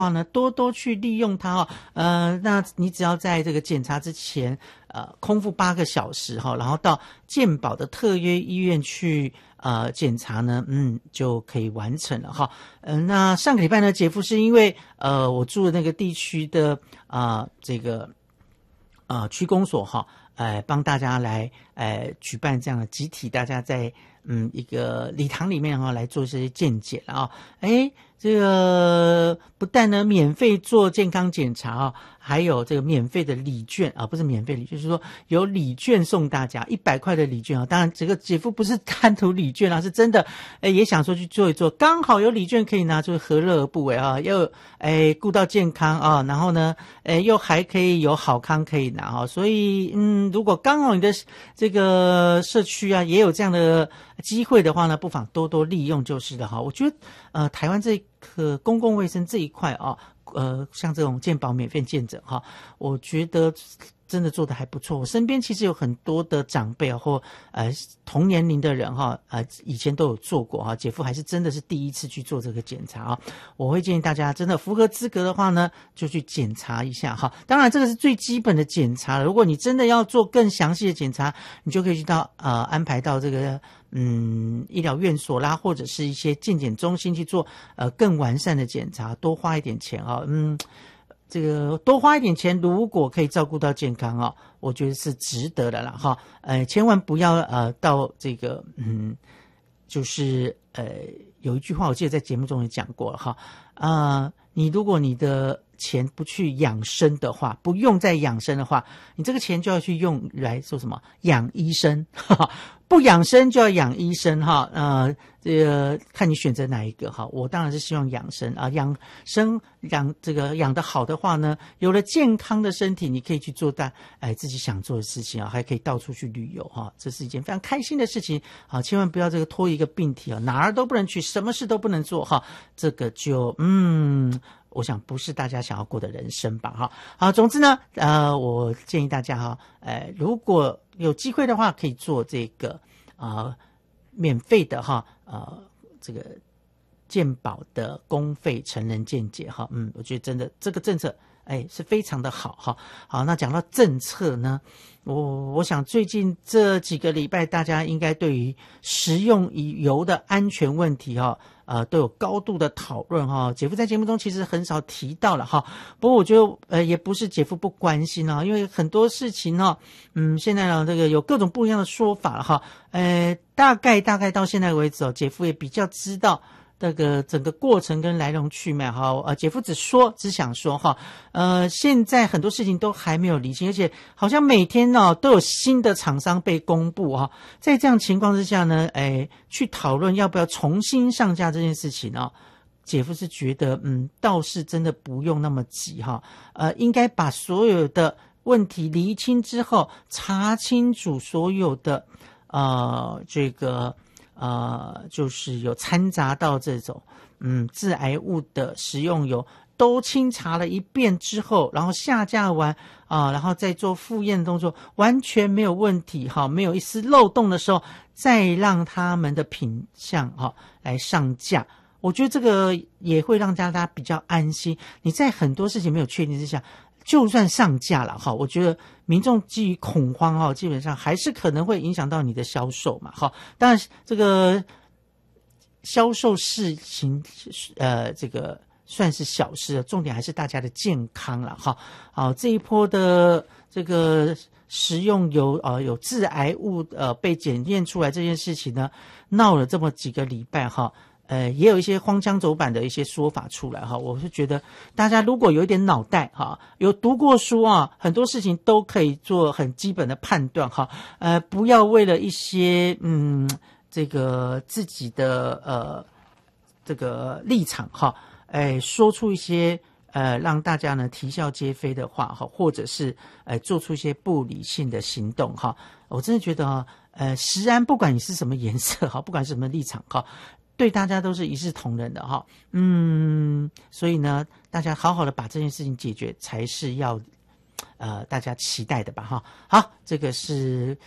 话呢，多多去利用它哦。那你只要在这个检查之前，空腹8个小时哈，然后到健保的特约医院去检查呢，就可以完成了哈。那上个礼拜呢，姐夫是因为我住的那个地区的这个区公所哈，帮大家来举办这样的集体，大家在一个礼堂里面来做这些健检啊。这个不但呢免费做健康检查还有这个免费的礼券不是免费礼券，就是说有礼券送大家100块的礼券当然这个姐夫不是贪图礼券是真的也想说去做一做，刚好有礼券可以拿，就何乐而不为又顾到健康然后呢又还可以有好康可以拿所以如果刚好你的这个社区也有这样的机会的话呢，不妨多多利用就是了我觉得台湾这个公共卫生这一块像这种健保免费健诊我觉得真的做得还不错。我身边其实有很多的长辈或同年龄的人以前都有做过姐夫还是真的是第一次去做这个检查我会建议大家真的符合资格的话呢，就去检查一下当然这个是最基本的检查了，如果你真的要做更详细的检查，你就可以去到安排到这个医疗院所啦，或者是一些健检中心去做更完善的检查，多花一点钱这个多花一点钱，如果可以照顾到健康我觉得是值得的啦千万不要到这个就是有一句话我记得在节目中也讲过了如果你的钱不去养生的话，不用再养生的话，你这个钱就要去用来说什么养医生不养生就要养医生这个看你选择哪一个我当然是希望养生养生养得好的话呢，有了健康的身体，你可以去做自己想做的事情还可以到处去旅游这是一件非常开心的事情千万不要这个拖一个病体哪儿都不能去，什么事都不能做这个就我想不是大家想要过的人生吧好，总之呢我建议大家如果有机会的话，可以做这个免费的这个健保的公费成人健检我觉得真的这个政策是非常的好那讲到政策呢，我想最近这几个礼拜大家应该对于食用油的安全问题都有高度的讨论姐夫在节目中其实很少提到了不过我觉得也不是姐夫不关心因为很多事情现在这个有各种不一样的说法了大概到现在为止姐夫也比较知道这个整个过程跟来龙去脉姐夫只想说现在很多事情都还没有厘清，而且好像每天都有新的厂商被公布在这样情况之下呢去讨论要不要重新上架这件事情姐夫是觉得倒是真的不用那么急应该把所有的问题厘清之后，查清楚所有的这个就是有掺杂到这种致癌物的食用油都清查了一遍之后，然后下架完然后再做复验动作，完全没有问题没有一丝漏洞的时候，再让他们的品项来上架，我觉得这个也会让大家比较安心。你在很多事情没有确定之下，就算上架了我觉得民众基于恐慌基本上还是可能会影响到你的销售嘛当然这个销售事情这个算是小事，重点还是大家的健康了这一波的这个食用油有致癌物被检验出来这件事情呢，闹了这么几个礼拜也有一些荒腔走板的一些说法出来我是觉得大家如果有一点脑袋有读过书很多事情都可以做很基本的判断不要为了一些这个自己的这个立场说出一些让大家呢啼笑皆非的话或者是做出一些不理性的行动我真的觉得食安不管你是什么颜色不管是什么立场对大家都是一视同仁的所以呢大家好好的把这件事情解决才是要大家期待的吧好，这个是关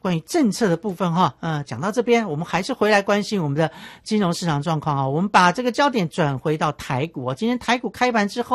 关于政策的部分哈，讲到这边，我们还是回来关心我们的金融市场状况啊。我们把这个焦点转回到台股啊，今天台股开盘之后